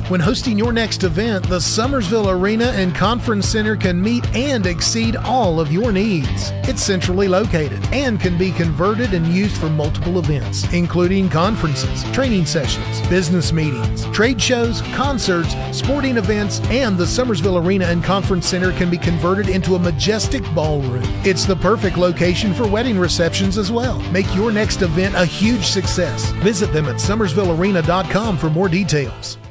When hosting your next event, the Summersville Arena and Conference Center can meet and exceed all of your needs. It's centrally located and can be converted and used for multiple events, including conferences, training sessions, business meetings, trade shows, concerts, sporting events, and the Summersville Arena and Conference Center can be converted into a majestic ballroom. It's the perfect location for wedding receptions as well. Make your next event a huge success. Visit them at summersvillearena.com for more details.